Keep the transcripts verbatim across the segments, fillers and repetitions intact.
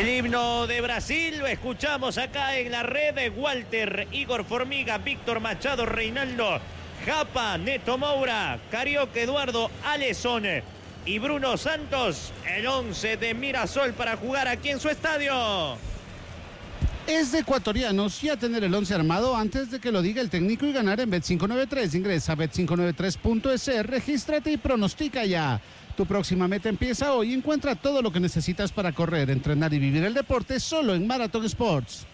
El himno de Brasil lo escuchamos acá en la red de Walter, Igor Formiga, Víctor Machado, Reinaldo, Japa, Neto Moura, Carioca, Eduardo, Alesson y Bruno Santos. El once de Mirasol para jugar aquí en su estadio. Es de ecuatorianos ya tener el once armado antes de que lo diga el técnico y ganar en Bet cinco noventa y tres. Ingresa a bet cinco noventa y tres punto es, regístrate y pronostica ya. Tu próxima meta empieza hoy. Encuentra todo lo que necesitas para correr, entrenar y vivir el deporte solo en Marathon Sports.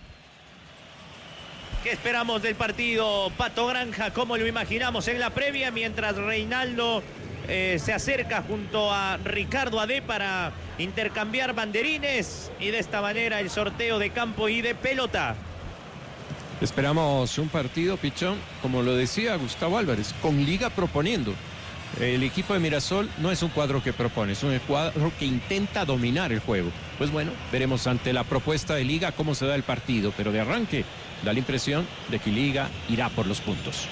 ¿Qué esperamos del partido, Pato Granja? ¿Cómo lo imaginamos en la previa? Mientras Reinaldo eh, se acerca junto a Ricardo Adé para intercambiar banderines y de esta manera el sorteo de campo y de pelota. Esperamos un partido, Pichón, como lo decía Gustavo Álvarez, con Liga proponiendo. El equipo de Mirasol no es un cuadro que propone, es un cuadro que intenta dominar el juego. Pues bueno, veremos ante la propuesta de Liga cómo se da el partido, pero de arranque da la impresión de que Liga irá por los puntos.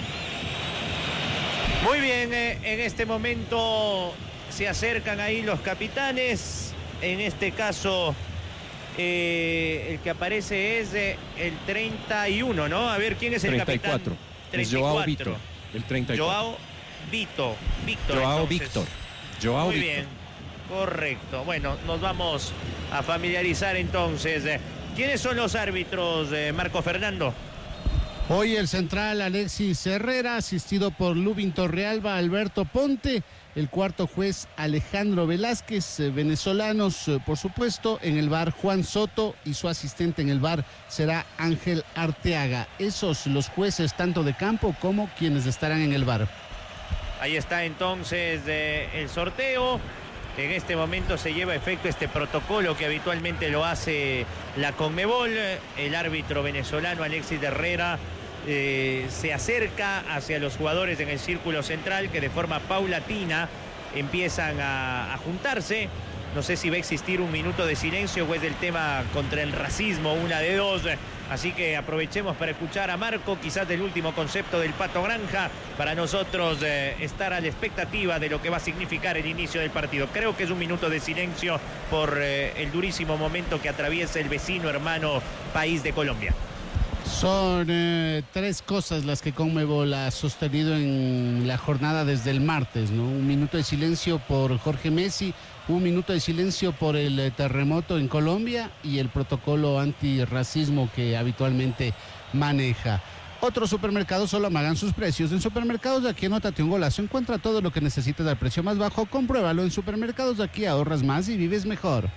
Muy bien, eh, en este momento se acercan ahí los capitanes. En este caso, eh, el que aparece es eh, el treinta y uno, ¿no? A ver, ¿quién es el treinta y cuatro. capitán? treinta y cuatro. Es Joao Víctor, el treinta y cuatro. Joao Vito, Víctor. Joao entonces. Víctor. Joao Muy Víctor. bien, correcto. Bueno, nos vamos a familiarizar entonces. ¿Quiénes son los árbitros, eh, Marco Fernando? Hoy el central Alexis Herrera, asistido por Lubin Torrealba, Alberto Ponte. El cuarto juez Alejandro Velázquez, eh, venezolanos, eh, por supuesto. En el V A R Juan Soto y su asistente en el V A R será Ángel Arteaga. Esos los jueces tanto de campo como quienes estarán en el V A R. Ahí está entonces eh, el sorteo. En este momento se lleva a efecto este protocolo que habitualmente lo hace la Conmebol. El árbitro venezolano Alexis Herrera eh, se acerca hacia los jugadores en el círculo central que de forma paulatina empiezan a, a juntarse. No sé si va a existir un minuto de silencio o es del tema contra el racismo, una de dos. Así que aprovechemos para escuchar a Marco, quizás del último concepto del Pato Granja, para nosotros eh, estar a la expectativa de lo que va a significar el inicio del partido. Creo que es un minuto de silencio por eh, el durísimo momento que atraviesa el vecino hermano país de Colombia. Son eh, tres cosas las que Conmebol ha sostenido en la jornada desde el martes, ¿no? Un minuto de silencio por Jorge Messi, un minuto de silencio por el eh, terremoto en Colombia y el protocolo antirracismo que habitualmente maneja. Otros supermercados solo amagan sus precios. En Supermercados de Aquí anótate un golazo. Encuentra todo lo que necesitas al precio más bajo. Compruébalo en Supermercados de Aquí, ahorras más y vives mejor.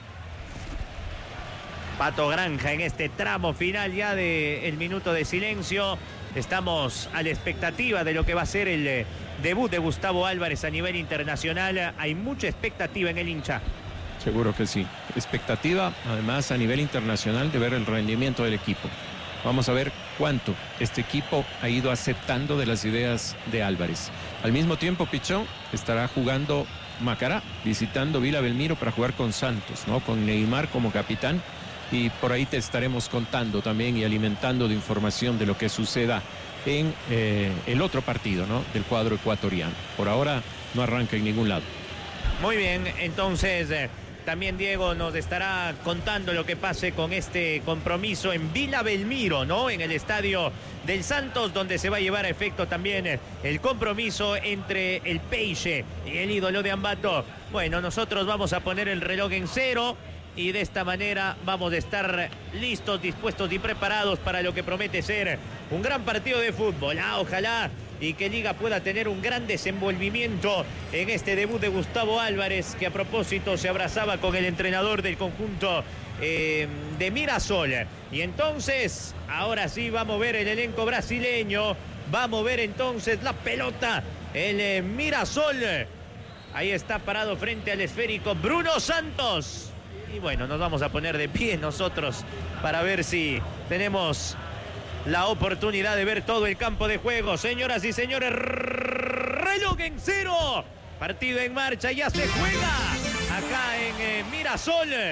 Pato Granja en este tramo final ya del minuto de silencio. Estamos a la expectativa de lo que va a ser el eh, debut de Gustavo Álvarez a nivel internacional. Hay mucha expectativa en el hincha. Seguro que sí. Expectativa, además, a nivel internacional de ver el rendimiento del equipo. Vamos a ver cuánto este equipo ha ido aceptando de las ideas de Álvarez. Al mismo tiempo, Pichón estará jugando Macará, visitando Vila Belmiro para jugar con Santos, ¿no? Con Neymar como capitán. Y por ahí te estaremos contando también y alimentando de información de lo que suceda en eh, el otro partido, ¿no? Del cuadro ecuatoriano. Por ahora no arranca en ningún lado. Muy bien, entonces eh, también Diego nos estará contando lo que pase con este compromiso en Vila Belmiro, ¿no? En el estadio del Santos, donde se va a llevar a efecto también eh, el compromiso entre el Peixe y el ídolo de Ambato. Bueno, nosotros vamos a poner el reloj en cero. Y de esta manera vamos a estar listos, dispuestos y preparados para lo que promete ser un gran partido de fútbol. Ah, ojalá y que Liga pueda tener un gran desenvolvimiento en este debut de Gustavo Álvarez, que a propósito se abrazaba con el entrenador del conjunto eh, de Mirasol. Y entonces, ahora sí va a mover el elenco brasileño, va a mover entonces la pelota el eh, Mirasol. Ahí está parado frente al esférico Bruno Santos. Y bueno, nos vamos a poner de pie nosotros para ver si tenemos la oportunidad de ver todo el campo de juego. Señoras y señores, reloj en cero. Partido en marcha, ya se juega acá en eh, Mirasol.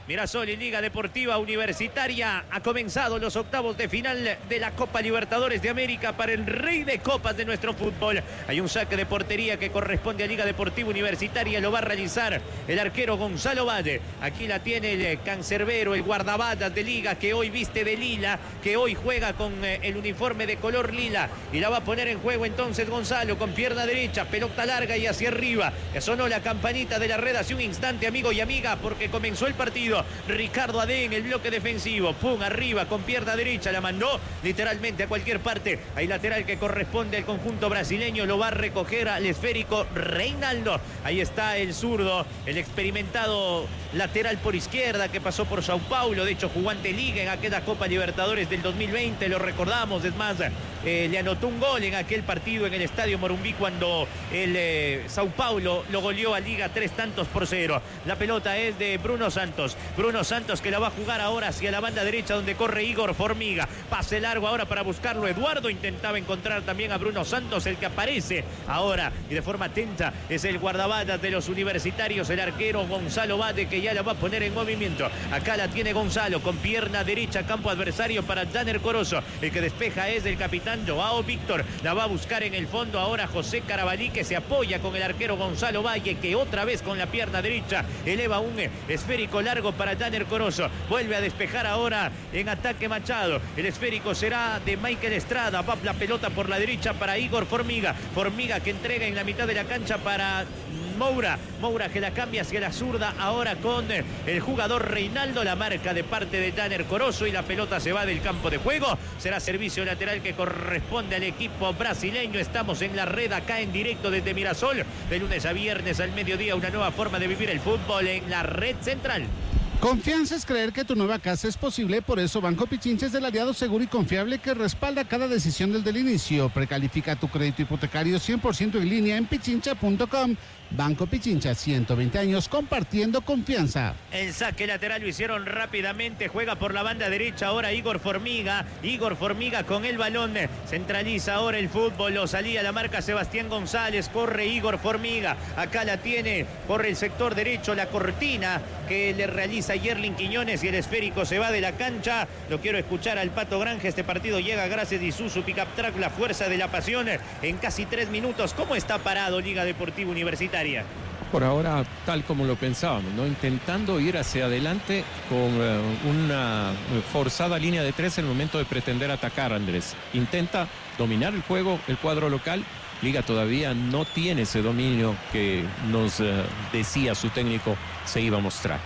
Mirasol y Liga Deportiva Universitaria. Ha comenzado los octavos de final de la Copa Libertadores de América para el rey de copas de nuestro fútbol. Hay un saque de portería que corresponde a Liga Deportiva Universitaria. Lo va a realizar el arquero Gonzalo Valle. Aquí la tiene el cancerbero, el guardabatas de Liga, que hoy viste de lila, que hoy juega con el uniforme de color lila. Y la va a poner en juego entonces Gonzalo con pierna derecha, pelota larga y hacia arriba. Que sonó la campanita de la red hace un instante, amigo y amiga, porque comenzó el partido. Ricardo Adé en el bloque defensivo, pum, arriba con pierna derecha, la mandó literalmente a cualquier parte. Hay lateral que corresponde al conjunto brasileño, lo va a recoger al esférico Reinaldo. Ahí está el zurdo, el experimentado lateral por izquierda que pasó por Sao Paulo, de hecho jugó ante Liga en aquella Copa Libertadores del dos mil veinte, lo recordamos, es más, eh, le anotó un gol en aquel partido en el Estadio Morumbí cuando el eh, Sao Paulo lo goleó a Liga tres tantos por cero. La pelota es de Bruno Santos. Bruno Santos que la va a jugar ahora hacia la banda derecha donde corre Igor Formiga. Pase largo ahora para buscarlo Eduardo. Intentaba encontrar también a Bruno Santos, el que aparece ahora y de forma atenta es el guardabatas de los universitarios, el arquero Gonzalo Bade, que ya la va a poner en movimiento. Acá la tiene Gonzalo con pierna derecha, campo adversario para Danner Corozo. El que despeja es el capitán Joao Víctor. La va a buscar en el fondo ahora José Carabalí, que se apoya con el arquero Gonzalo Valle, que otra vez con la pierna derecha eleva un esférico largo para Danner Corozo. Vuelve a despejar ahora en ataque Machado. El esférico será de Michael Estrada. Va la pelota por la derecha para Igor Formiga. Formiga que entrega en la mitad de la cancha para Moura. Moura que la cambia hacia la zurda ahora con el jugador Reinaldo. La marca de parte de Danner Corozo y la pelota se va del campo de juego. Será servicio lateral que corresponde al equipo brasileño. Estamos en la red acá en directo desde Mirasol. De lunes a viernes al mediodía, una nueva forma de vivir el fútbol en la red central. Confianza es creer que tu nueva casa es posible, por eso Banco Pichincha es el aliado seguro y confiable que respalda cada decisión desde el inicio. Precalifica tu crédito hipotecario cien por ciento en línea en pichincha punto com. Banco Pichincha, ciento veinte años compartiendo confianza. El saque lateral lo hicieron rápidamente, juega por la banda derecha ahora Igor Formiga. Igor Formiga con el balón, centraliza ahora el fútbol, lo salía la marca Sebastián González, corre Igor Formiga. Acá la tiene por el sector derecho la cortina que le realiza Yerlin Quiñones y el esférico se va de la cancha. Lo quiero escuchar al Pato Granja. Este partido llega gracias a Isuzu Pickup Truck, la fuerza de la pasión, en casi tres minutos. ¿Cómo está parado Liga Deportiva Universitaria? Por ahora, tal como lo pensábamos, ¿no? Intentando ir hacia adelante con uh, una forzada línea de tres en el momento de pretender atacar, Andrés. Intenta dominar el juego, el cuadro local. Liga todavía no tiene ese dominio que nos uh, decía su técnico se iba a mostrar.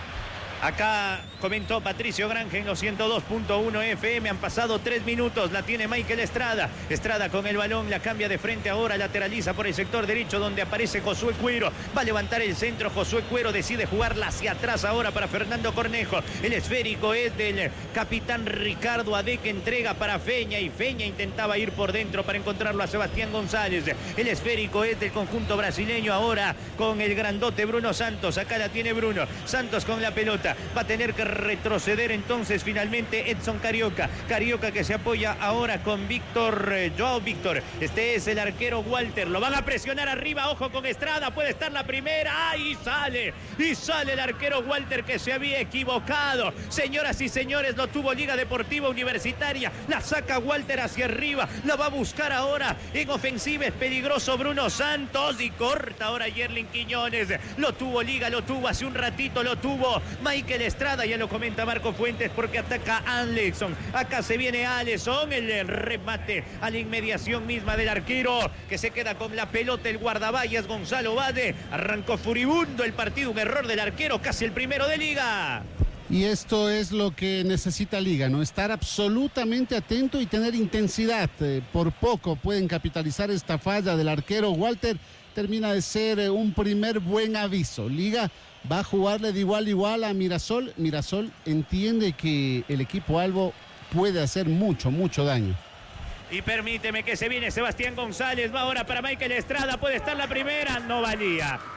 Acá comentó Patricio Granja en los ciento dos punto uno F M. Han pasado tres minutos. La tiene Michael Estrada. Estrada con el balón. La cambia de frente ahora. Lateraliza por el sector derecho donde aparece Josué Cuero. Va a levantar el centro. Josué Cuero decide jugarla hacia atrás ahora para Fernando Cornejo. El esférico es del capitán Ricardo Adé, que entrega para Feña. Y Feña intentaba ir por dentro para encontrarlo a Sebastián González. El esférico es del conjunto brasileño ahora con el grandote Bruno Santos. Acá la tiene Bruno. Santos con la pelota. Va a tener que retroceder entonces finalmente Edson Carioca. Carioca que se apoya ahora con Víctor, eh, Joao Víctor. Este es el arquero Walter. Lo van a presionar arriba. Ojo con Estrada. Puede estar la primera. ¡Ay! Y sale. Y sale el arquero Walter, que se había equivocado. Señoras y señores, lo tuvo Liga Deportiva Universitaria. La saca Walter hacia arriba. La va a buscar ahora en ofensiva. Es peligroso Bruno Santos. Y corta ahora Yerlin Quiñones. Lo tuvo Liga. Lo tuvo hace un ratito. Lo tuvo Michael Estrada, ya lo comenta Marco Fuentes, porque ataca Alexson. Acá se viene Alexson, el remate a la inmediación misma del arquero, que se queda con la pelota el guardaballas Gonzalo Bade. Arrancó furibundo el partido, un error del arquero, casi el primero de Liga. Y esto es lo que necesita Liga, ¿no? Estar absolutamente atento y tener intensidad. Eh, por poco pueden capitalizar esta falla del arquero Walter. Termina de ser eh, un primer buen aviso. Liga va a jugarle de igual a igual a Mirasol. Mirasol entiende que el equipo albo puede hacer mucho, mucho daño. Y permíteme que se viene Sebastián González. Va ahora para Michael Estrada. Puede estar la primera. No valía.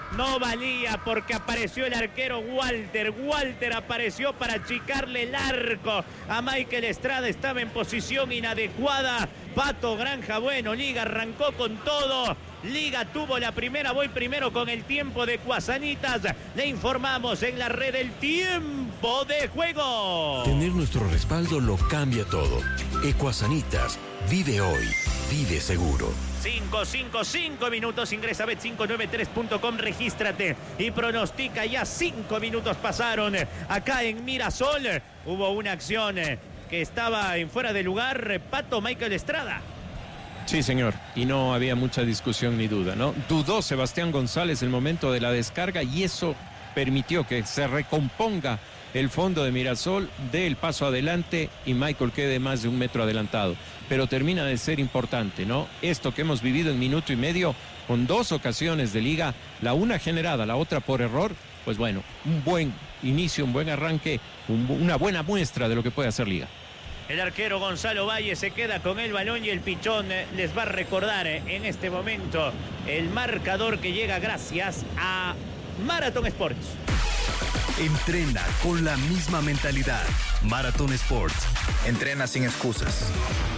no valía porque apareció el arquero Walter. Walter apareció para achicarle el arco a Michael Estrada, estaba en posición inadecuada. Pato Granja, bueno, Liga arrancó con todo. Liga tuvo la primera, voy primero con el tiempo de Cuasanitas. Le informamos en la red el tiempo de juego. Tener nuestro respaldo lo cambia todo. Ecuasanitas, vive hoy, vive seguro. cinco, cinco, cinco minutos, ingresa a bet cinco nueve tres punto com, regístrate y pronostica. Ya cinco minutos pasaron acá en Mirasol. Hubo una acción que estaba en fuera de lugar, Pato Michael Estrada. Sí, señor, y no había mucha discusión ni duda, ¿no? Dudó Sebastián González el momento de la descarga y eso permitió que se recomponga el fondo de Mirasol, dé el paso adelante y Michael quede más de un metro adelantado. Pero termina de ser importante, ¿no? Esto que hemos vivido en minuto y medio con dos ocasiones de Liga, la una generada, la otra por error, pues bueno, un buen inicio, un buen arranque, un, una buena muestra de lo que puede hacer Liga. El arquero Gonzalo Valle se queda con el balón y el pichón les va a recordar en este momento el marcador que llega gracias a Marathon Sports. Entrena con la misma mentalidad. Marathon Sports. Entrena sin excusas.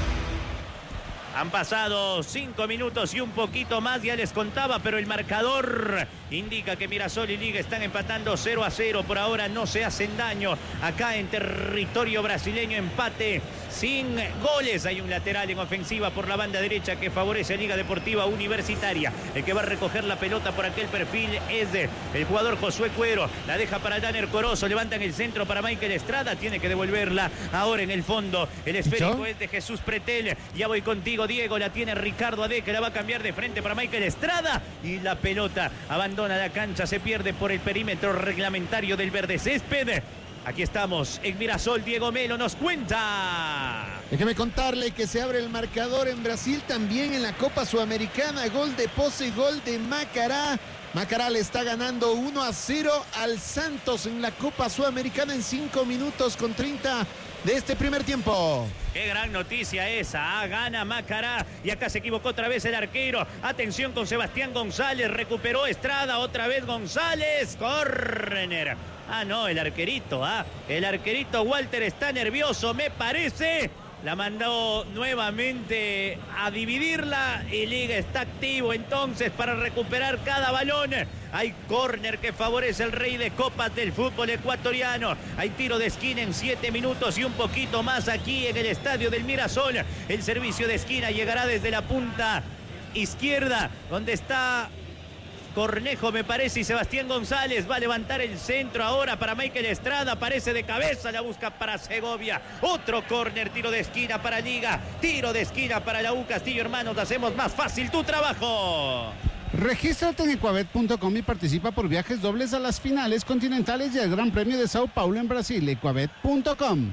Han pasado cinco minutos y un poquito más, ya les contaba, pero el marcador indica que Mirasol y Liga están empatando cero a cero. Por ahora no se hacen daño acá en territorio brasileño, empate sin goles. Hay un lateral en ofensiva por la banda derecha que favorece a Liga Deportiva Universitaria. El que va a recoger la pelota por aquel perfil es de el jugador Josué Cuero. La deja para Danner Corozo, levantan el centro para Michael Estrada, tiene que devolverla ahora en el fondo. El esférico es de Jesús Pretel. Ya voy contigo, Diego, la tiene Ricardo Ade, que la va a cambiar de frente para Michael Estrada y la pelota abandona la cancha, se pierde por el perímetro reglamentario del verde césped. Aquí estamos en Mirasol, Diego Melo nos cuenta. Déjeme contarle que se abre el marcador en Brasil, también en la Copa Sudamericana, gol de Pose, gol de Macará. Macará le está ganando uno a cero al Santos en la Copa Sudamericana en cinco minutos con treinta de este primer tiempo. Qué gran noticia esa, ah, gana Macará y acá se equivocó otra vez el arquero. Atención con Sebastián González, recuperó Estrada, otra vez González, córner. Ah, no, el arquerito, ah, el arquerito Walter está nervioso, me parece. La mandó nuevamente a dividirla y Liga está activo entonces para recuperar cada balón. Hay córner que favorece el rey de copas del fútbol ecuatoriano. Hay tiro de esquina en siete minutos y un poquito más aquí en el estadio del Mirasol. El servicio de esquina llegará desde la punta izquierda, donde está Cornejo, me parece, y Sebastián González va a levantar el centro ahora para Michael Estrada, aparece de cabeza, la busca para Segovia. Otro córner, tiro de esquina para Liga, tiro de esquina para la U Castillo, hermanos, hacemos más fácil tu trabajo. Regístrate en ecuabet punto com y participa por viajes dobles a las finales continentales y al Gran Premio de Sao Paulo en Brasil. ecuabet punto com.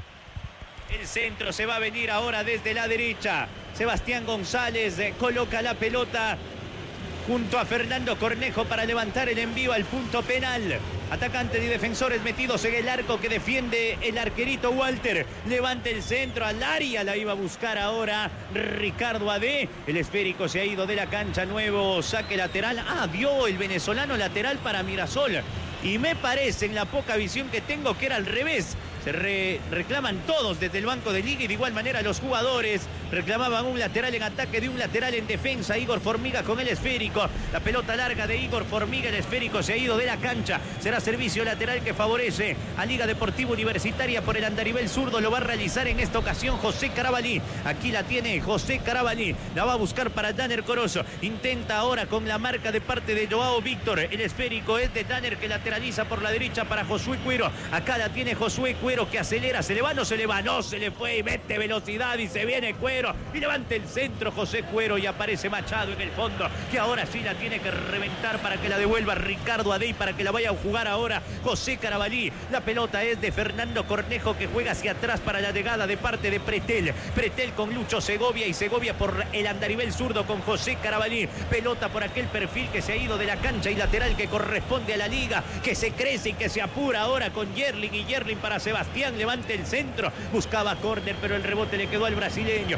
El centro se va a venir ahora desde la derecha. Sebastián González eh, coloca la pelota junto a Fernando Cornejo para levantar el envío al punto penal. Atacantes y defensores metidos en el arco que defiende el arquerito Walter. Levanta el centro al área, la iba a buscar ahora Ricardo Ade. El esférico se ha ido de la cancha, nuevo saque lateral. Ah, dio el venezolano lateral para Mirasol. Y me parece, en la poca visión que tengo, que era al revés. Se re reclaman todos desde el banco de Liga y de igual manera los jugadores reclamaban un lateral en ataque de un lateral en defensa. Igor Formiga con el esférico. La pelota larga de Igor Formiga, el esférico se ha ido de la cancha. Será servicio lateral que favorece a Liga Deportiva Universitaria por el andarivel zurdo. Lo va a realizar en esta ocasión José Carabalí. Aquí la tiene José Carabalí. La va a buscar para Danner Corozo. Intenta ahora con la marca de parte de Joao Víctor. El esférico es de Danner que lateraliza por la derecha para Josué Cuero. Acá la tiene Josué Cuero que acelera, se le va, no se le va, no se le fue y mete velocidad y se viene Cuero y levanta el centro José Cuero y aparece Machado en el fondo, que ahora sí la tiene que reventar para que la devuelva Ricardo Adey, para que la vaya a jugar ahora José Carabalí. La pelota es de Fernando Cornejo que juega hacia atrás para la llegada de parte de Pretel. Pretel con Lucho Segovia y Segovia por el andarivel zurdo con José Carabalí. Pelota por aquel perfil que se ha ido de la cancha y lateral que corresponde a la Liga, que se crece y que se apura ahora con Yerling y Yerling para Sebastián. Levanta el centro, buscaba córner, pero el rebote le quedó al brasileño.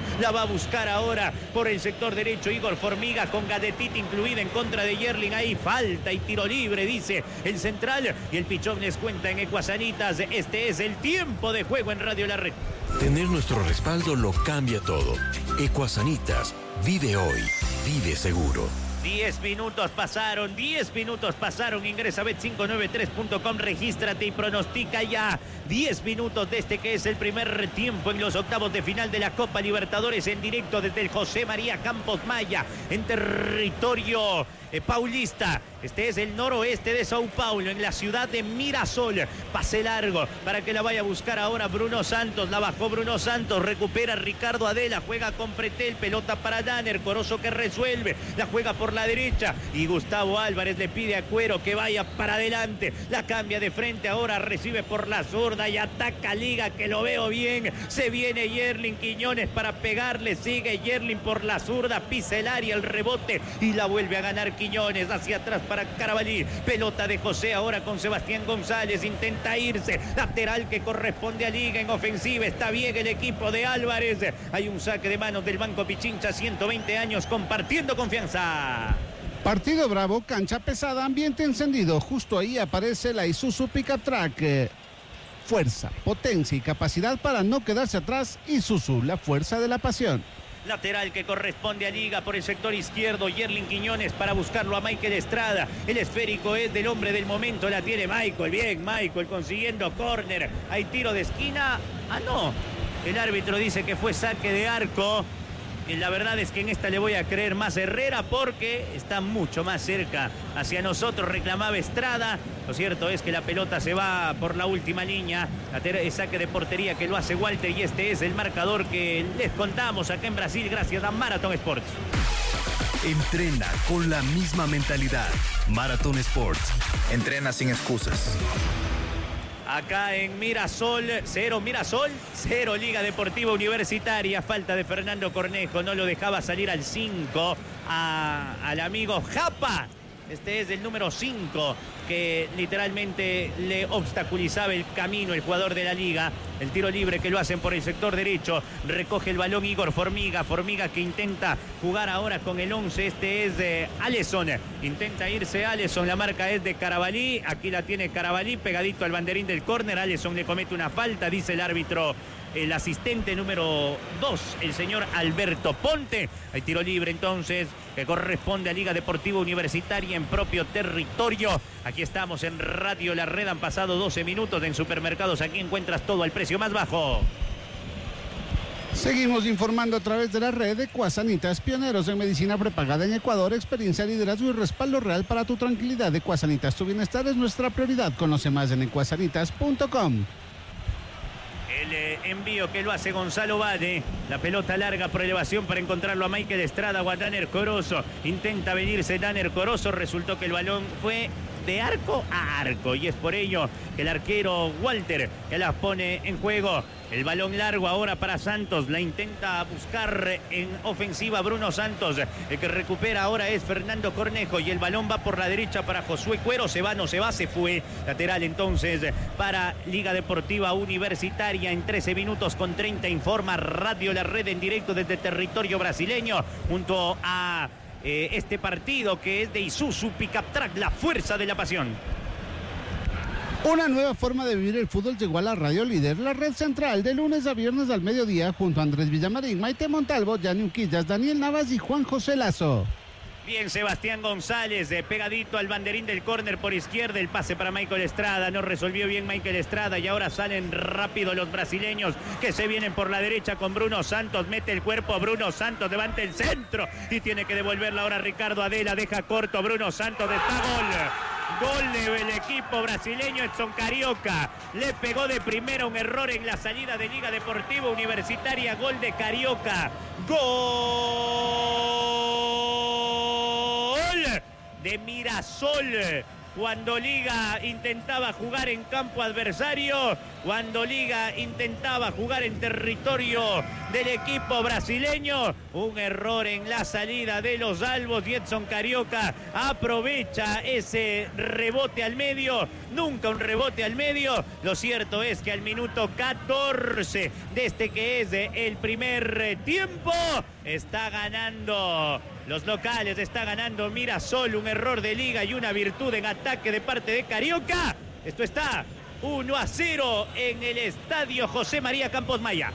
La va a buscar ahora por el sector derecho Igor Formiga con Gadetita incluida en contra de Yerling. Ahí falta y tiro libre, dice el central. Y el pichón les cuenta en Ecuasanitas. Este es el tiempo de juego en Radio La Red. Tener nuestro respaldo lo cambia todo. Ecuasanitas, vive hoy, vive seguro. Diez minutos pasaron, diez minutos pasaron. Ingresa a bet cinco nueve tres punto com, regístrate y pronostica ya. Diez minutos de este que es el primer tiempo en los octavos de final de la Copa Libertadores en directo desde el José María Campos Maya en territorio eh, paulista. Este es el noroeste de Sao Paulo, en la ciudad de Mirasol. Pase largo para que la vaya a buscar ahora Bruno Santos. La bajó Bruno Santos, recupera Ricardo Adela, juega con Pretel, pelota para Danner, Corozo que resuelve, la juega por la derecha y Gustavo Álvarez le pide a Cuero que vaya para adelante. La cambia de frente ahora, recibe por la zurda y ataca Liga, que lo veo bien. Se viene Yerling Quiñones para pegarle, sigue Yerling por la zurda, pisa el área, el rebote y la vuelve a ganar Quiñones. Hacia atrás para Carabalí, pelota de José ahora con Sebastián González, intenta irse, lateral que corresponde a Liga en ofensiva. Está bien el equipo de Álvarez. Hay un saque de manos del Banco Pichincha, ciento veinte años compartiendo confianza. Partido bravo, cancha pesada, ambiente encendido. Justo ahí aparece la Isuzu Pickup Truck. Eh, fuerza, potencia y capacidad para no quedarse atrás. Isuzu, la fuerza de la pasión. Lateral que corresponde a Liga por el sector izquierdo. Yerling Quiñones para buscarlo a Michael Estrada. El esférico es del hombre del momento. La tiene Michael. Bien, Michael consiguiendo córner. Hay tiro de esquina. Ah, no. El árbitro dice que fue saque de arco. Y la verdad es que en esta le voy a creer más a Herrera porque está mucho más cerca hacia nosotros. Reclamaba Estrada. Lo cierto es que la pelota se va por la última línea. El saque de portería que lo hace Walter y este es el marcador que les contamos acá en Brasil gracias a Marathon Sports. Entrena con la misma mentalidad. Marathon Sports. Entrena sin excusas. Acá en Mirasol, cero Mirasol, cero Liga Deportiva Universitaria. Falta de Fernando Cornejo, no lo dejaba salir al cinco a, al amigo Japa. Este es el número cinco que literalmente le obstaculizaba el camino el jugador de la Liga. El tiro libre que lo hacen por el sector derecho. Recoge el balón Igor Formiga. Formiga que intenta jugar ahora con el once. Este es de Alisson. Intenta irse Alisson. La marca es de Carabalí. Aquí la tiene Carabalí pegadito al banderín del córner. Alisson le comete una falta, dice el árbitro. El asistente número dos, el señor Alberto Ponte. Hay tiro libre entonces que corresponde a Liga Deportiva Universitaria en propio territorio. Aquí estamos en Radio La Red. Han pasado doce minutos en supermercados. Aquí encuentras todo al precio más bajo. Seguimos informando a través de la red. Ecuasanitas, pioneros en medicina prepagada en Ecuador, experiencia, liderazgo y respaldo real para tu tranquilidad. Ecuasanitas, tu bienestar es nuestra prioridad. Conoce más en ecuasanitas punto com. El eh, envío que lo hace Gonzalo Valle. La pelota larga por elevación para encontrarlo a Michael Estrada o a Danner Corozo. Intenta venirse Danner Corozo. Resultó que el balón fue de arco a arco. Y es por ello que el arquero Walter que la pone en juego. El balón largo ahora para Santos. La intenta buscar en ofensiva Bruno Santos. El que recupera ahora es Fernando Cornejo. Y el balón va por la derecha para Josué Cuero. Se va, no se va, se fue. Lateral entonces para Liga Deportiva Universitaria. En trece minutos con treinta informa Radio La Red en directo desde territorio brasileño. Junto a eh, este partido que es de Isuzu Pickup Truck, la fuerza de la pasión. Una nueva forma de vivir el fútbol llegó a la Radio Líder, la red central, de lunes a viernes al mediodía, junto a Andrés Villamarín, Maite Montalvo, Yanni Uquillas, Daniel Navas y Juan José Lazo. Bien, Sebastián González, eh, pegadito al banderín del córner por izquierda, el pase para Michael Estrada, no resolvió bien Michael Estrada y ahora salen rápido los brasileños que se vienen por la derecha con Bruno Santos, mete el cuerpo, Bruno Santos levanta el centro y tiene que devolverla ahora Ricardo Adela, deja corto Bruno Santos, está gol. Gol del equipo brasileño. Edson Carioca le pegó de primera, un error en la salida de Liga Deportiva Universitaria. Gol de Carioca. Gol de Mirasol. cuando Liga intentaba jugar en campo adversario, cuando Liga intentaba jugar en territorio del equipo brasileño. Un error en la salida de los albos y Edson Carioca aprovecha ese rebote al medio. Nunca un rebote al medio. Lo cierto es que al minuto catorce de este que es el primer tiempo, está ganando los locales, está ganando Mirasol. Un error de Liga y una virtud en ataque de parte de Carioca. Esto está uno a cero en el estadio José María Campos Maya.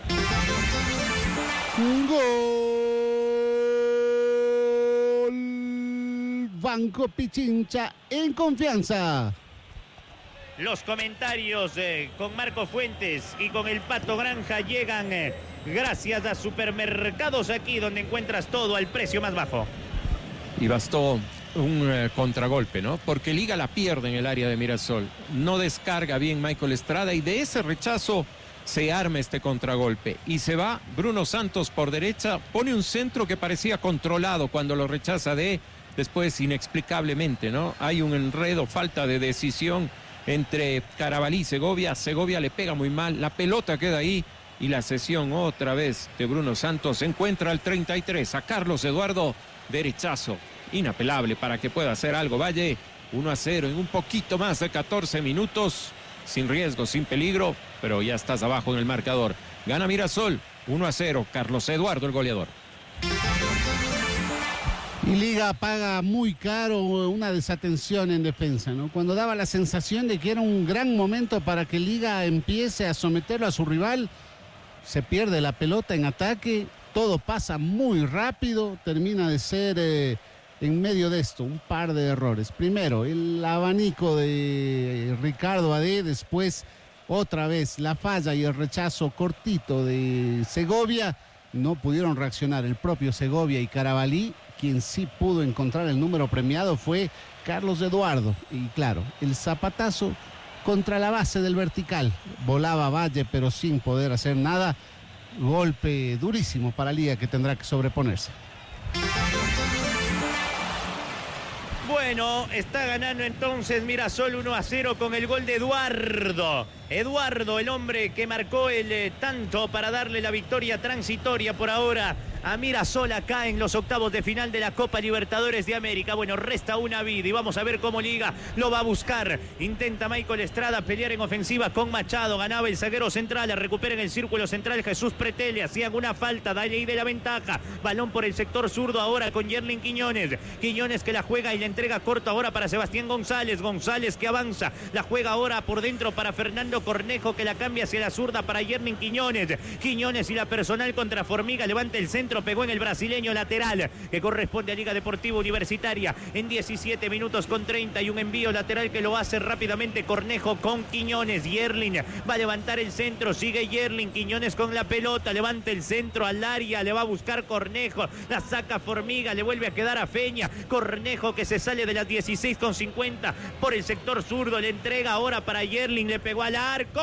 Gol Banco Pichincha en confianza. Los comentarios eh, con Marco Fuentes y con el Pato Granja llegan eh, gracias a Supermercados Aquí, donde encuentras todo al precio más bajo. Y bastó un eh, contragolpe, ¿no? Porque Liga la pierde en el área de Mirasol. No descarga bien Michael Estrada y de ese rechazo se arma este contragolpe. Y se va Bruno Santos por derecha, pone un centro que parecía controlado cuando lo rechaza de después inexplicablemente, ¿no? Hay un enredo, falta de decisión entre Carabalí y Segovia. Segovia le pega muy mal, la pelota queda ahí y la cesión otra vez de Bruno Santos encuentra al treinta y tres a Carlos Eduardo, derechazo inapelable para que pueda hacer algo Valle. Uno a cero en un poquito más de catorce minutos, sin riesgo, sin peligro, pero ya estás abajo en el marcador. Gana Mirasol, uno a cero, Carlos Eduardo el goleador. Y Liga paga muy caro una desatención en defensa, ¿no? Cuando daba la sensación de que era un gran momento para que Liga empiece a someterlo a su rival, se pierde la pelota en ataque, todo pasa muy rápido, termina de ser eh, en medio de esto un par de errores. Primero, el abanico de Ricardo Adé, después otra vez la falla y el rechazo cortito de Segovia. No pudieron reaccionar el propio Segovia y Carabalí. Quien sí pudo encontrar el número premiado fue Carlos Eduardo. Y claro, el zapatazo contra la base del vertical. Volaba Valle, pero sin poder hacer nada. Golpe durísimo para Liga, que tendrá que sobreponerse. Bueno, está ganando entonces Mirasol uno a cero con el gol de Eduardo. Eduardo, el hombre que marcó el eh, tanto para darle la victoria transitoria por ahora a Mirasol acá en los octavos de final de la Copa Libertadores de América. Bueno, resta una vida y vamos a ver cómo Liga lo va a buscar. Intenta Michael Estrada pelear en ofensiva con Machado. Ganaba el zaguero central, recupera en el círculo central Jesús Pretele. Hacían una falta, da ahí de la ventaja. Balón por el sector zurdo ahora con Yerlin Quiñones. Quiñones que la juega y la entrega corta ahora para Sebastián González. González que avanza, la juega ahora por dentro para Fernando Cornejo, que la cambia hacia la zurda para Yerlin Quiñones. Quiñones y la personal contra Formiga, levanta el centro, pegó en el brasileño lateral que corresponde a Liga Deportiva Universitaria en diecisiete minutos con treinta y un envío lateral que lo hace rápidamente Cornejo con Quiñones. Yerlin va a levantar el centro, sigue Yerlin, Quiñones con la pelota, levanta el centro al área, le va a buscar Cornejo, la saca Formiga, le vuelve a quedar a Feña. Cornejo que se sale de las dieciséis con cincuenta por el sector zurdo, le entrega ahora para Yerlin, le pegó al arco,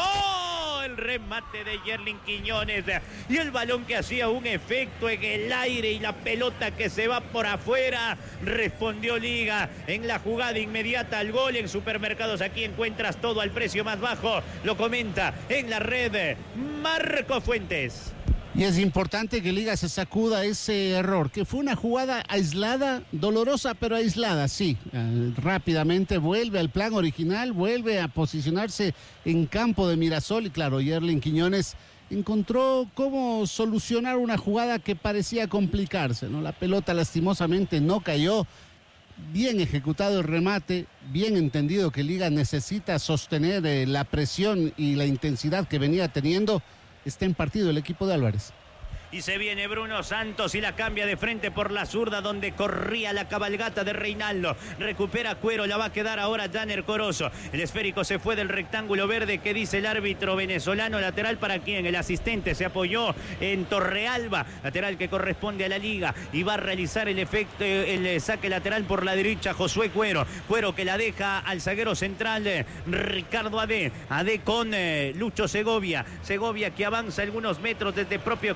el remate de Yerlin Quiñones y el balón que hacía un efecto en el aire y la pelota que se va por afuera. Respondió Liga en la jugada inmediata al gol. En Supermercados Aquí encuentras todo al precio más bajo, lo comenta en la red Marco Fuentes. Y es importante que Liga se sacuda ese error, que fue una jugada aislada, dolorosa pero aislada, sí. Eh, rápidamente vuelve al plan original, vuelve a posicionarse en campo de Mirasol y claro, Yerlin Quiñones encontró cómo solucionar una jugada que parecía complicarse, ¿no? La pelota lastimosamente no cayó. Bien ejecutado el remate, bien entendido que Liga necesita sostener eh, la presión y la intensidad que venía teniendo. Está en partido el equipo de Álvarez. Y se viene Bruno Santos y la cambia de frente por la zurda donde corría la cabalgata de Reinaldo. Recupera Cuero, la va a quedar ahora Janer Corozo. El esférico se fue del rectángulo verde que dice el árbitro venezolano. Lateral para quien el asistente se apoyó en Torrealba. Lateral que corresponde a la Liga y va a realizar el efecto, el saque lateral por la derecha Josué Cuero. Cuero que la deja al zaguero central eh, Ricardo Adé. Adé con eh, Lucho Segovia. Segovia que avanza algunos metros desde propio campo.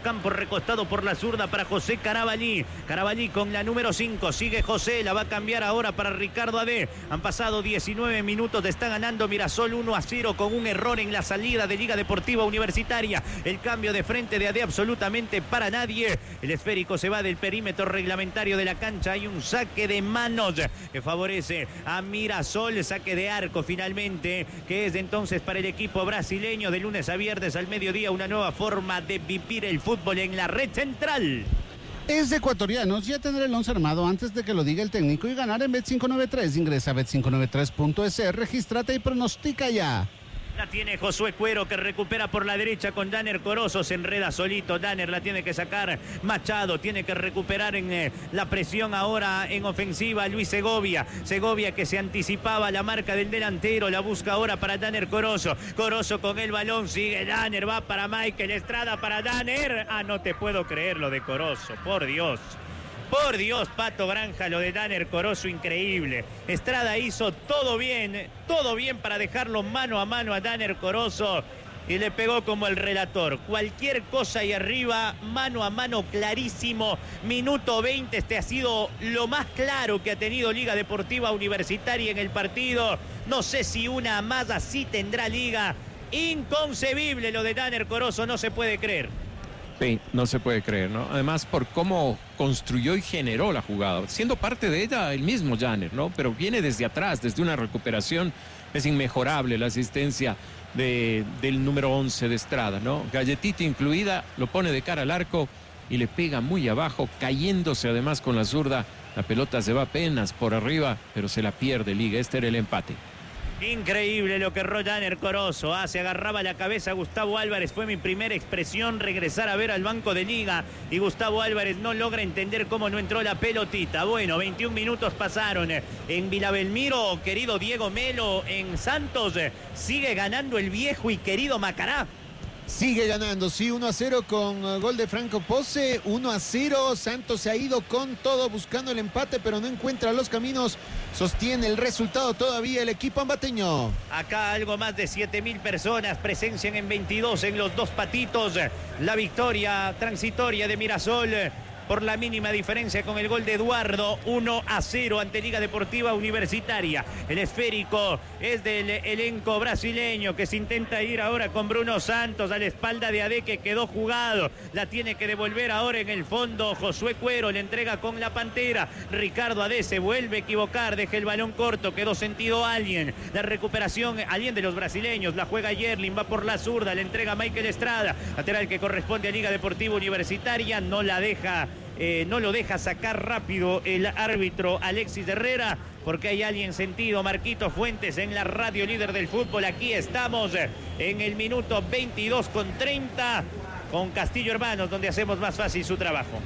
costado por la zurda para José Carabalí. Carabalí con la número cinco. Sigue José, la va a cambiar ahora para Ricardo Ade. Han pasado diecinueve minutos, está ganando Mirasol uno a cero con un error en la salida de Liga Deportiva Universitaria. El cambio de frente de Ade absolutamente para nadie. El esférico se va del perímetro reglamentario de la cancha. Hay un saque de manos que favorece a Mirasol. Saque de arco finalmente, que es entonces para el equipo brasileño. De lunes a viernes al mediodía, una nueva forma de vivir el fútbol en la red central. Es de ecuatorianos ya tener el once armado antes de que lo diga el técnico y ganar en Bet cinco noventa y tres. Ingresa a bet cinco noventa y tres punto es, regístrate y pronostica ya. La tiene Josué Cuero, que recupera por la derecha con Danner Corozo. Se enreda solito. Danner la tiene que sacar. Machado tiene que recuperar en eh, la presión ahora en ofensiva. Luis Segovia. Segovia que se anticipaba la marca del delantero. La busca ahora para Danner Corozo. Corozo con el balón. Sigue Danner. Va para Michael Estrada para Danner. Ah, no te puedo creer lo de Corozo. Por Dios. Por Dios, Pato Granja, lo de Danner Corozo, increíble. Estrada hizo todo bien, todo bien para dejarlo mano a mano a Danner Corozo y le pegó como el relator. Cualquier cosa ahí arriba, mano a mano clarísimo. Minuto veinte, este ha sido lo más claro que ha tenido Liga Deportiva Universitaria en el partido. No sé si una más así tendrá Liga. Inconcebible lo de Danner Corozo, no se puede creer. Sí, no se puede creer, ¿no? Además, por cómo construyó y generó la jugada, siendo parte de ella el mismo Danner, ¿no? Pero viene desde atrás, desde una recuperación. Es inmejorable la asistencia de, del número once de Estrada, ¿no? Galletita incluida, lo pone de cara al arco y le pega muy abajo, cayéndose además con la zurda. La pelota se va apenas por arriba, pero se la pierde Liga. Este era el empate. Increíble lo que erró Danner Corozo. Ah, se agarraba la cabeza Gustavo Álvarez. Fue mi primera expresión, regresar a ver al banco de Liga. Y Gustavo Álvarez no logra entender cómo no entró la pelotita. Bueno, veintiún minutos pasaron en Vila Belmiro. Querido Diego Melo, en Santos sigue ganando el viejo y querido Macará. Sigue ganando, sí, uno a cero con uh, gol de Franco Pose, uno a cero, Santos se ha ido con todo buscando el empate, pero no encuentra los caminos, sostiene el resultado todavía el equipo ambateño. Acá algo más de siete mil personas presencian en veintidós en los dos patitos, la victoria transitoria de Mirasol por la mínima diferencia con el gol de Eduardo, uno a cero ante Liga Deportiva Universitaria. El esférico es del elenco brasileño que se intenta ir ahora con Bruno Santos a la espalda de Ade, que quedó jugado. La tiene que devolver ahora en el fondo Josué Cuero, le entrega con la Pantera. Ricardo Ade se vuelve a equivocar, deja el balón corto, quedó sentido alguien. La recuperación, alguien de los brasileños, la juega Yerlin, va por la zurda, le entrega Michael Estrada. Lateral que corresponde a Liga Deportiva Universitaria, no la deja... Eh, no lo deja sacar rápido el árbitro Alexis Herrera, porque hay alguien sentido. Marquito Fuentes en la radio líder del fútbol. Aquí estamos en el minuto veintidós con treinta con Castillo Hermanos, donde hacemos más fácil su trabajo.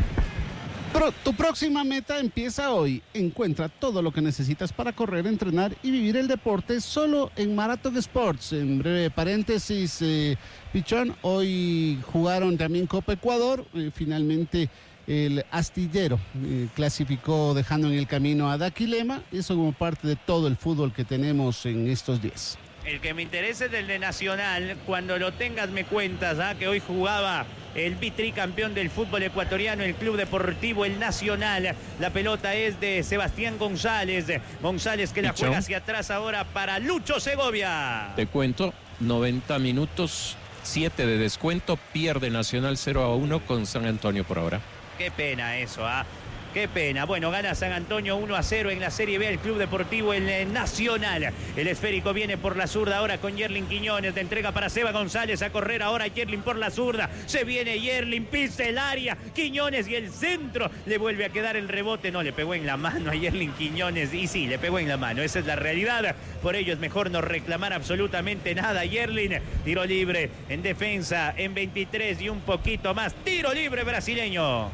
Pro, tu próxima meta empieza hoy. Encuentra todo lo que necesitas para correr, entrenar y vivir el deporte solo en Marathon Sports. En breve paréntesis, eh, Pichón, hoy jugaron también Copa Ecuador. Eh, finalmente el Astillero eh, clasificó dejando en el camino a Daquilema. Eso como parte de todo el fútbol que tenemos en estos días. El que me interesa es el de Nacional. Cuando lo tengas me cuentas, ¿ah? Que hoy jugaba el vitricampeón del fútbol ecuatoriano, el Club Deportivo El Nacional. La pelota es de Sebastián González. González que la Pichón. juega hacia atrás ahora para Lucho Segovia. Te cuento, noventa minutos, siete de descuento, pierde Nacional cero a uno con San Antonio por ahora. Qué pena eso, ¿ah? Qué pena. Bueno, gana San Antonio uno a cero en la Serie B el Club Deportivo El Nacional. El esférico viene por la zurda ahora con Yerlin Quiñones. De entrega para Seba González a correr ahora Yerlin por la zurda. Se viene Yerlin, pisa el área. Quiñones y el centro. Le vuelve a quedar el rebote. No, le pegó en la mano a Yerlin Quiñones. Y sí, le pegó en la mano. Esa es la realidad. Por ello es mejor no reclamar absolutamente nada. Yerlin, tiro libre en defensa en veintitrés y un poquito más. Tiro libre brasileño.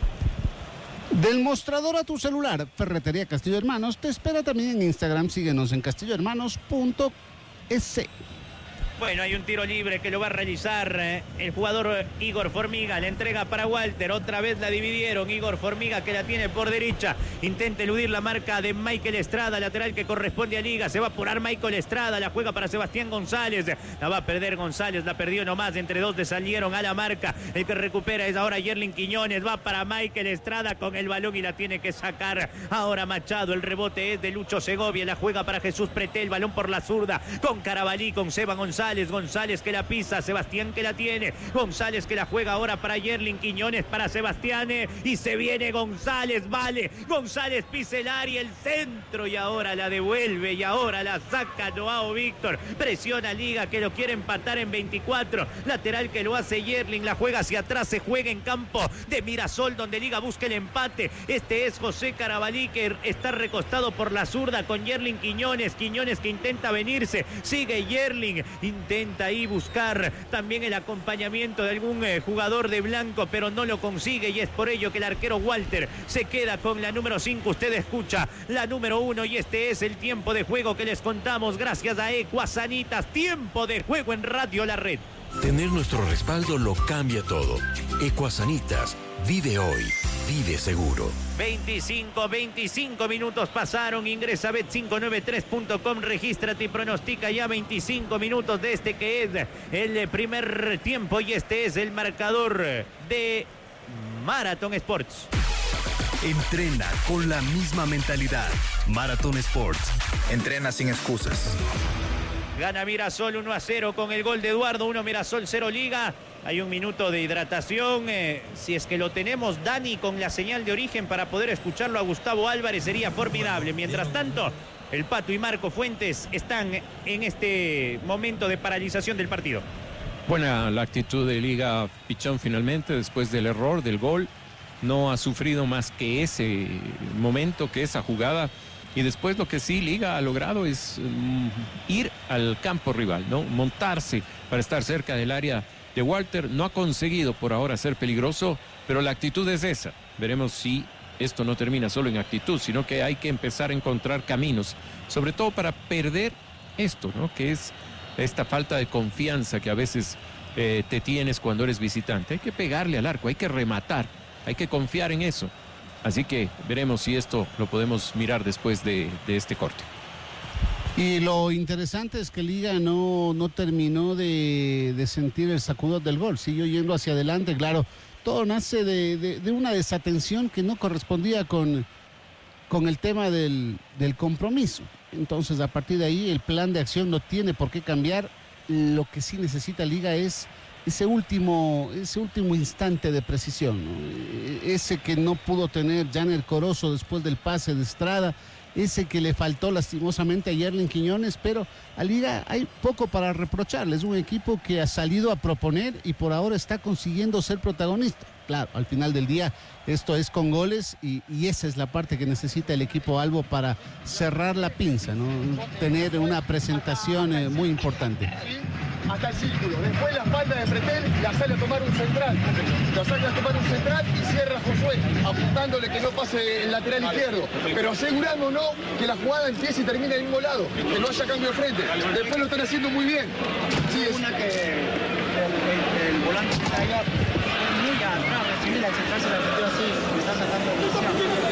Del mostrador a tu celular, Ferretería Castillo Hermanos te espera también en Instagram. Síguenos en castillo hermanos punto es. Bueno, hay un tiro libre que lo va a realizar eh, el jugador Igor Formiga. Le entrega para Walter. Otra vez la dividieron. Igor Formiga que la tiene por derecha. Intenta eludir la marca de Michael Estrada. Lateral que corresponde a Liga. Se va a apurar Michael Estrada. La juega para Sebastián González. La va a perder González. La perdió nomás. Entre dos le salieron a la marca. El que recupera es ahora Yerlin Quiñones. Va para Michael Estrada con el balón y la tiene que sacar ahora Machado. El rebote es de Lucho Segovia. La juega para Jesús Pretel. Balón por la zurda. Con Carabalí. Con Seba González. González que la pisa, Sebastián que la tiene, González que la juega ahora para Yerlin Quiñones, para Sebastián eh, y se viene González, vale, González pisa el área, el centro y ahora la devuelve y ahora la saca Joao Víctor, presiona Liga que lo quiere empatar en veinticuatro, lateral que lo hace Yerlin, la juega hacia atrás, se juega en campo de Mirasol donde Liga busca el empate, este es José Carabalí que está recostado por la zurda con Yerlin Quiñones, Quiñones que intenta venirse, sigue Yerlin, intenta ahí buscar también el acompañamiento de algún eh, jugador de blanco, pero no lo consigue y es por ello que el arquero Walter se queda con la número cinco. Usted escucha la número uno y este es el tiempo de juego que les contamos gracias a Ecuasanitas. Tiempo de juego en Radio La Red. Tener nuestro respaldo lo cambia todo. Ecuasanitas, vive hoy, vive seguro. veinticinco, veinticinco minutos pasaron, ingresa a bet cinco nueve tres punto com, regístrate y pronostica ya veinticinco minutos de este que es el primer tiempo y este es el marcador de Marathon Sports. Entrena con la misma mentalidad. Marathon Sports. Entrena sin excusas. Gana Mirasol uno a cero con el gol de Eduardo, uno Mirasol, cero Liga. Hay un minuto de hidratación. Eh, si es que lo tenemos, Dani, con la señal de origen para poder escucharlo a Gustavo Álvarez, sería formidable. Mientras tanto, el Pato y Marco Fuentes están en este momento de paralización del partido. Buena la actitud de Liga Pichón finalmente, después del error del gol. No ha sufrido más que ese momento, que esa jugada. Y después lo que sí Liga ha logrado es um, ir al campo rival, ¿no? Montarse para estar cerca del área de Walter. No ha conseguido por ahora ser peligroso, pero la actitud es esa. Veremos si esto no termina solo en actitud, sino que hay que empezar a encontrar caminos, sobre todo para perder esto, ¿no? Que es esta falta de confianza que a veces eh, te tienes cuando eres visitante. Hay que pegarle al arco, hay que rematar, hay que confiar en eso. Así que veremos si esto lo podemos mirar después de, de este corte. Y lo interesante es que Liga no, no terminó de, de sentir el sacudón del gol. Siguió yendo hacia adelante, claro. Todo nace de, de, de una desatención que no correspondía con, con el tema del, del compromiso. Entonces, a partir de ahí, el plan de acción no tiene por qué cambiar. Lo que sí necesita Liga es ese último, ese último instante de precisión, ¿no? Ese que no pudo tener Janer Corozo después del pase de Estrada, ese que le faltó lastimosamente a Yerlin Quiñones, pero a Liga hay poco para reprocharle. Es un equipo que ha salido a proponer y por ahora está consiguiendo ser protagonista. Claro, al final del día esto es con goles y, y esa es la parte que necesita el equipo Albo para cerrar la pinza, ¿no? Tener una presentación eh, muy importante. Hasta el círculo, después la falta de Pretel, la sale a tomar un central, la sale a tomar un central y cierra Josué, apuntándole que no pase el lateral izquierdo, pero asegurándonos que la jugada empiece y termine del mismo lado, que no haya cambio de frente. Después lo están haciendo muy bien. Sí, es una que el, el, el volante que está allá, muy atrás, recibir la central se la metió así, me está sacando presión.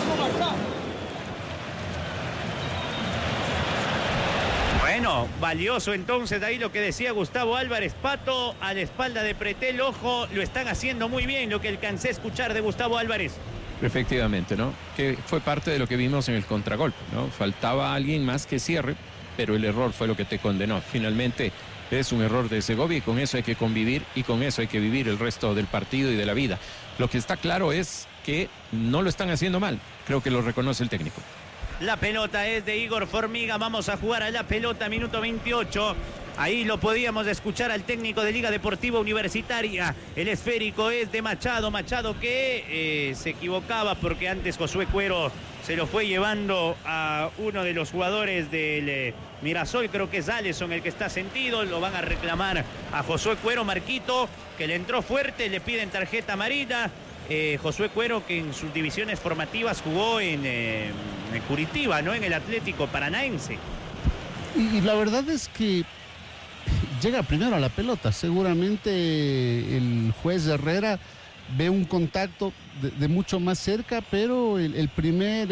Bueno, valioso entonces de ahí lo que decía Gustavo Álvarez. Pato a la espalda de Pretel, ojo, lo están haciendo muy bien, lo que alcancé a escuchar de Gustavo Álvarez. Efectivamente, ¿no? Que fue parte de lo que vimos en el contragolpe, ¿no? Faltaba alguien más que cierre, pero el error fue lo que te condenó. Finalmente es un error de Segovia y con eso hay que convivir y con eso hay que vivir el resto del partido y de la vida. Lo que está claro es que no lo están haciendo mal, creo que lo reconoce el técnico. La pelota es de Igor Formiga, vamos a jugar a la pelota, minuto veintiocho. Ahí lo podíamos escuchar al técnico de Liga Deportiva Universitaria. El esférico es de Machado, Machado que eh, se equivocaba porque antes Josué Cuero se lo fue llevando a uno de los jugadores del eh, Mirasol, creo que es Alisson el que está sentido, lo van a reclamar a Josué Cuero, Marquito, que le entró fuerte, le piden tarjeta amarilla. Eh, Josué Cuero, que en sus divisiones formativas jugó en, eh, en Curitiba, ¿no? En el Atlético Paranaense. Y, y la verdad es que llega primero a la pelota. Seguramente el juez Herrera ve un contacto de, de mucho más cerca, pero el, el primer